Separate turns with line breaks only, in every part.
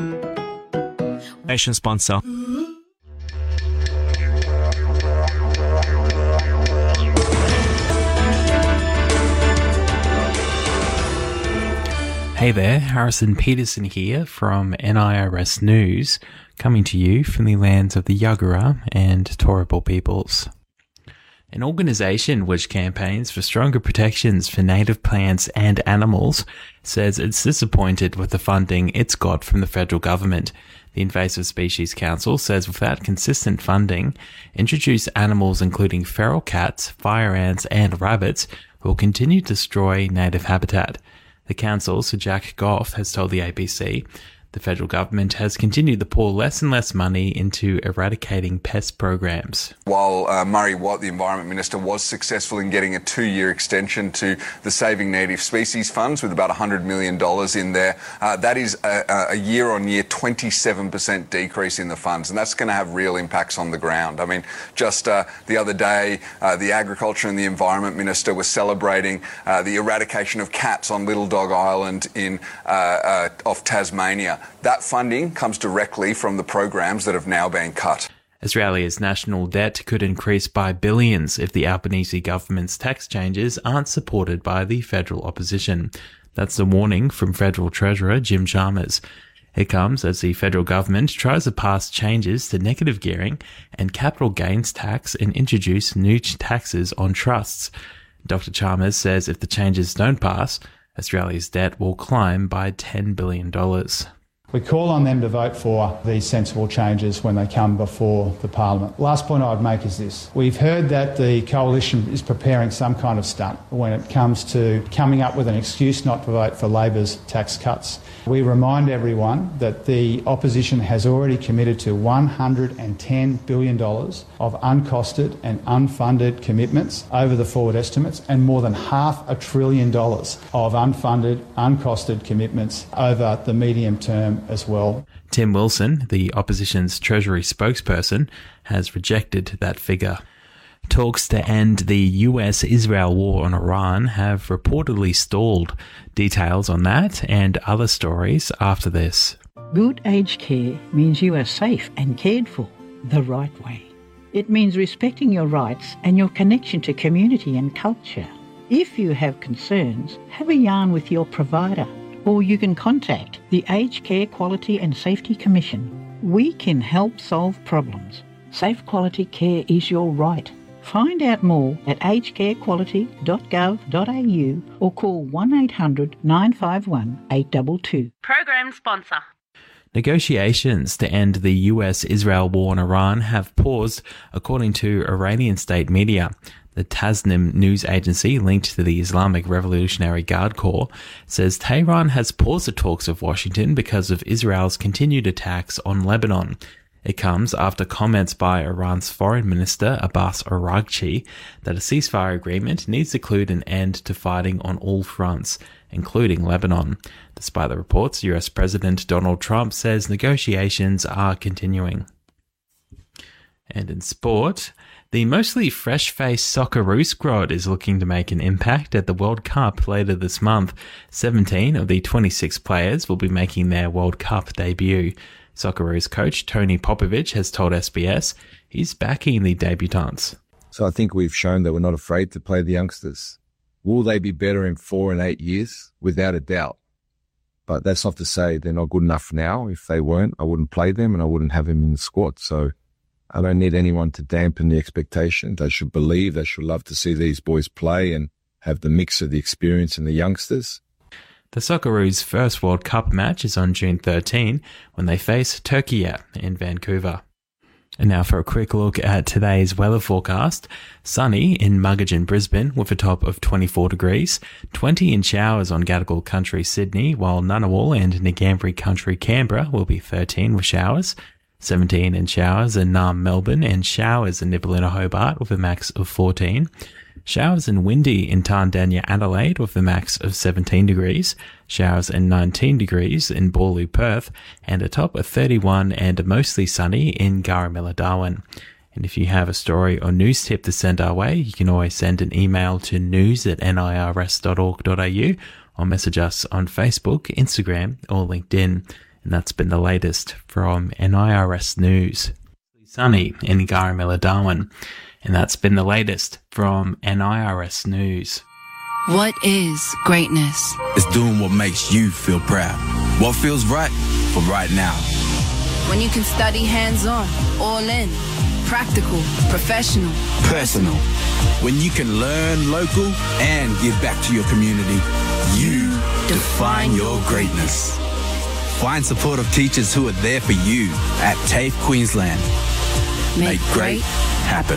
Nation sponsor. Hey there, Harrison Peterson here from NIRS News, coming to you from the lands of the Yagara and Turrbal peoples. An organisation which campaigns for stronger protections for native plants and animals says it's disappointed with the funding it's got from the federal government. The Invasive Species Council says without consistent funding, introduced animals including feral cats, fire ants and rabbits will continue to destroy native habitat. The council's Jack Goff has told the ABC the federal government has continued to pour less and less money into eradicating pest programs.
While Murray Watt, the Environment Minister, was successful in getting a 2-year extension to the Saving Native Species Funds with about $100 million in there, that is a year-on-year 27% decrease in the funds, and that's going to have real impacts on the ground. I mean, just the other day, the Agriculture and the Environment Minister was celebrating the eradication of cats on Little Dog Island off Tasmania. That funding comes directly from the programs that have now been cut.
Australia's national debt could increase by billions if the Albanese government's tax changes aren't supported by the federal opposition. That's the warning from Federal Treasurer Jim Chalmers. It comes as the federal government tries to pass changes to negative gearing and capital gains tax and introduce new taxes on trusts. Dr. Chalmers says if the changes don't pass, Australia's debt will climb by $10 billion.
We call on them to vote for these sensible changes when they come before the Parliament. Last point I would make is this. We've heard that the Coalition is preparing some kind of stunt when it comes to coming up with an excuse not to vote for Labor's tax cuts. We remind everyone that the opposition has already committed to $110 billion of uncosted and unfunded commitments over the forward estimates, and more than $500 billion of unfunded, uncosted commitments over the medium term as well.
Tim Wilson, the opposition's Treasury spokesperson, has rejected that figure. Talks to end the US-Israel war on Iran have reportedly stalled. Details on that and other stories after this.
Good aged care means you are safe and cared for the right way. It means respecting your rights and your connection to community and culture. If you have concerns, have a yarn with your provider, or you can contact the Aged Care Quality and Safety Commission. We can help solve problems. Safe quality care is your right. Find out more at agedcarequality.gov.au or call 1800 951 822.
Program sponsor.
Negotiations to end the US-Israel war on Iran have paused, according to Iranian state media. The Tasnim news agency, linked to the Islamic Revolutionary Guard Corps, says Tehran has paused the talks with Washington because of Israel's continued attacks on Lebanon. It comes after comments by Iran's Foreign Minister Abbas Araghchi that a ceasefire agreement needs to include an end to fighting on all fronts, including Lebanon. Despite the reports, US President Donald Trump says negotiations are continuing. And in sport, the mostly fresh-faced Socceroos squad is looking to make an impact at the World Cup later this month. 17 of the 26 players will be making their World Cup debut. Socceroos coach Tony Popovic has told SBS he's backing the debutants.
So I think we've shown that we're not afraid to play the youngsters. Will they be better in 4 and 8 years? Without a doubt. But that's not to say they're not good enough now. If they weren't, I wouldn't play them and I wouldn't have them in the squad. So I don't need anyone to dampen the expectation. They should believe, they should love to see these boys play and have the mix of the experience and the youngsters.
The Socceroos' first World Cup match is on June 13 when they face Turkey in Vancouver. And now for a quick look at today's weather forecast. Sunny in Muggeridge, Brisbane with a top of 24 degrees, 20 in showers on Gadigal Country, Sydney, while Ngunnawal and Ngambri Country, Canberra will be 13 with showers, 17 in showers in Naarm, Melbourne, and showers in Nibbalina, Hobart with a max of 14. Showers and windy in Tandanya, Adelaide with a max of 17 degrees, showers and 19 degrees in Boorloo, Perth, and a top of 31 and mostly sunny in Garamilla, Darwin. And if you have a story or news tip to send our way, you can always send an email to news@nirs.org.au or message us on Facebook, Instagram or LinkedIn. And that's been the latest from NIRS News. Sunny in Garamilla, Darwin. And that's been the latest from NIRS News.
What is greatness?
It's doing what makes you feel proud. What feels right for right now.
When you can study hands-on, all in, practical, professional,
personal. When you can learn local and give back to your community. You define your greatness. Find supportive teachers who are there for you at TAFE Queensland. Make great happen.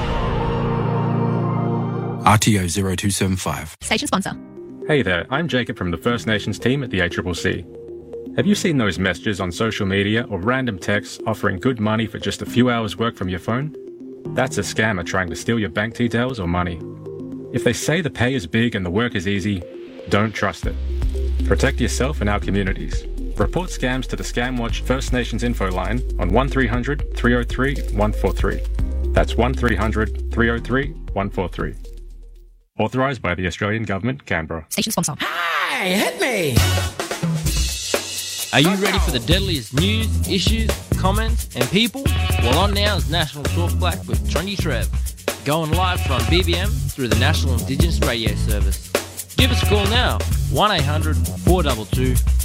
RTO 0275.
Station sponsor.
Hey there, I'm Jacob from the First Nations team at the ACCC. Have you seen those messages on social media or random texts offering good money for just a few hours work from your phone? That's a scammer trying to steal your bank details or money. If they say the pay is big and the work is easy, don't trust it. Protect yourself and our communities. Report scams to the Scamwatch First Nations info line on 1300 303 143. That's 1300 303 143. Authorised by the Australian Government, Canberra.
Station sponsor.
Hi, hit me!
Are you ready for the deadliest news, issues, comments, and people? Well, on now is National Talk Black with Trendy Trev, going live from BBM through the National Indigenous Radio Service. Give us a call now, 1-800-422